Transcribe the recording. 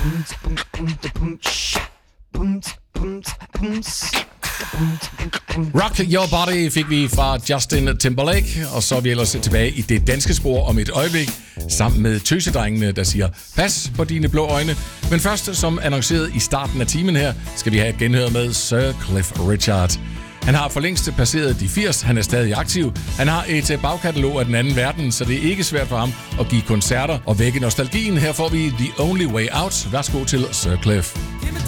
Rock Your Body fik vi fra Justin Timberlake, og så er vi ellers tilbage i det danske spor om et øjeblik, sammen med tøsedrengene, der siger pas på dine blå øjne. Men først, som annonceret i starten af timen her, skal vi have et genhør med Sir Cliff Richard. Han har for længst passeret de 80, han er stadig aktiv. Han har et bagkatalog af den anden verden, så det er ikke svært for ham at give koncerter og vække nostalgien. Her får vi The Only Way Out. Værsgo til Sir Cliff.